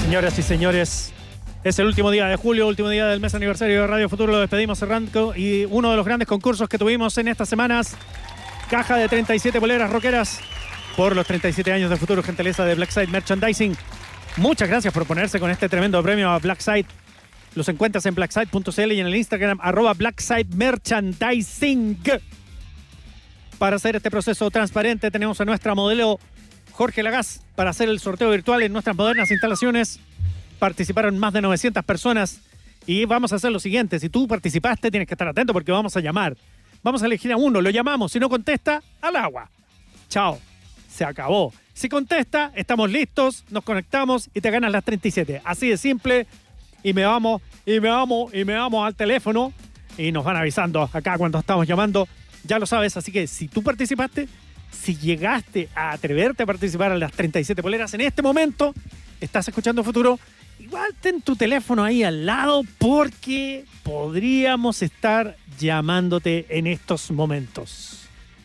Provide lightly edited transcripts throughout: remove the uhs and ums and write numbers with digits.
Señoras y señores, es el último día de julio, último día del mes aniversario de Radio Futuro. Lo despedimos cerrando y uno de los grandes concursos que tuvimos en estas semanas, caja de 37 poleras rockeras por los 37 años de Futuro, gentileza de Blackside Merchandising. Muchas gracias por ponerse con este tremendo premio a Blackside. Los encuentras en blackside.cl y en el Instagram @BlacksideMerchandising. Para hacer este proceso transparente tenemos a nuestra modelo Jorge Lagaz para hacer el sorteo virtual en nuestras modernas instalaciones. Participaron más de 900 personas y vamos a hacer lo siguiente. Si tú participaste tienes que estar atento porque vamos a llamar. Vamos a elegir a uno, lo llamamos. Si no contesta, al agua. Chao. Se acabó. Si contesta, estamos listos, nos conectamos y te ganas las 37. Así de simple. Y me vamos al teléfono y nos van avisando acá cuando estamos llamando. Ya lo sabes, así que si tú participaste, si llegaste a atreverte a participar en las 37 poleras en este momento, estás escuchando Futuro, igual ten tu teléfono ahí al lado porque podríamos estar llamándote en estos momentos.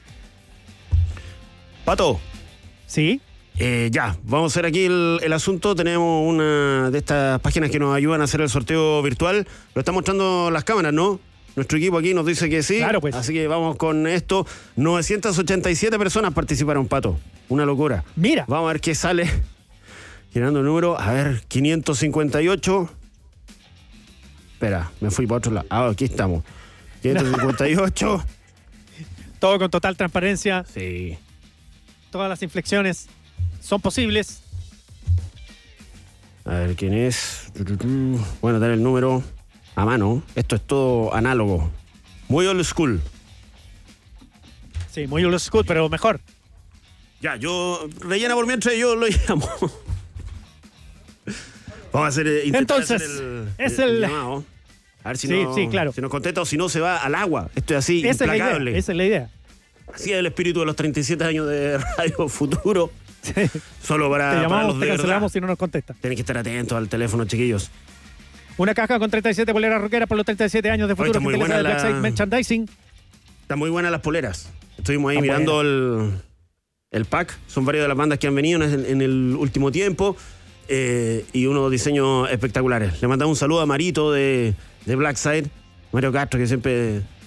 Pato. ¿Sí? Ya, vamos a hacer aquí el asunto. Tenemos una de estas páginas que nos ayudan a hacer el sorteo virtual. Lo están mostrando las cámaras, ¿no? Nuestro equipo aquí nos dice que sí. Claro, pues. Así que vamos con esto. 987 personas participaron, Pato. Una locura. Mira. Vamos a ver qué sale. Girando el número. A ver, 558. Espera, me fui para otro lado. Ah, aquí estamos. 558. Todo con total transparencia. Sí. Todas las inflexiones son posibles. A ver quién es. Bueno, dar el número a mano. Esto es todo análogo. Muy old school. Sí, muy old school, pero mejor. Ya, yo rellena por mientras yo lo llamo. Vamos a hacer. Entonces, hacer el llamado. A ver si sí, no, sí, claro. si nos contesta o si no se va al agua. Esto es así, Esa implacable. es la idea. Así es el espíritu de los 37 años de Radio Futuro. Sí. Solo Te para llamamos, los te de cancelamos verdad. si no nos contesta. Tienen que estar atentos al teléfono, chiquillos. Una caja con 37 poleras rockeras por los 37 años de Futuro, está muy gentileza de buena Blackside Merchandising. Están muy buenas las poleras. Estuvimos ahí Están mirando el pack. Son varias de las bandas que han venido en el último tiempo. Y unos diseños espectaculares. Le mandamos un saludo a Marito de Blackside. Mario Castro, que siempre